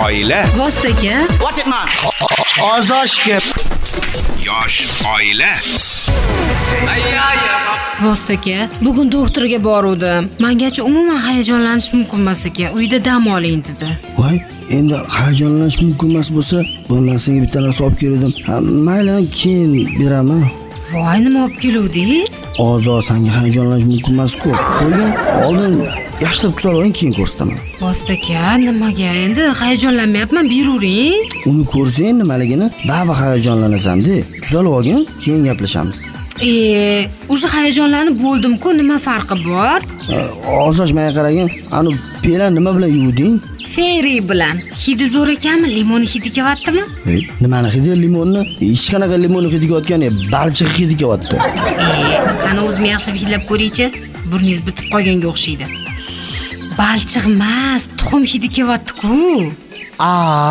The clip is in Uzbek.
oila. Vostaka. What it man? Ozoshga. Yosh oila. Vostaka, bugun doktorga boruvdim. Mengacha umuman hayajonlanish mumkin emas ekan. Uyda dam oling dedi. Voy, endi hayajonlanish mumkin emas bo'lsa, men senga bitta narsa olib keldim. Mayli, keyin beraman. Voy, nima olib keluvdingiz? Ozod, senga hayajonlanish mumkin emas-ku. Qo'ying, oldin yaxshilab tuzalib keyin ko'rsataman. Vostaka, nimaga endi hayajonlanmayapman, beravering. Uni ko'rsang nimaligini, ba'zi hayajonlanasan-da. Tuzalib olgin, keyin gaplashamiz. O'sha hayajonlanib bo'ldim-ku, nima farqi bor? Ozosh, menga qaragin, ani pelan nima bilan yuvding? Feri bilan. Hidi zo'r ekanmi? Limon hidi kelyaptimi? Nimani hidi? Limonni? Hech qanaqa limon hidi kelayotgan, balchiq hidi kelyapti. Qani o'zim yaxshi hidlab ko'ring-chi. Burningiz bitib qolganga o'xshaydi. Balchiq emas, tuxum hidi kelyapti-ku.